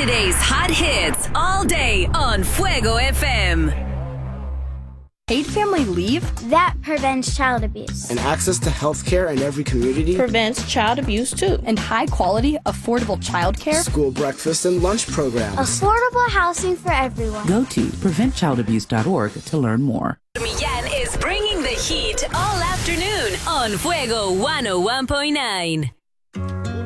Today's hot hits all day on Fuego FM. Paid family leave? That prevents child abuse. And access to health care in every community prevents child abuse too. And high quality, affordable childcare? School breakfast and lunch programs. Affordable housing for everyone. Go to preventchildabuse.org to learn more. Millán is bringing the heat all afternoon on Fuego 101.9.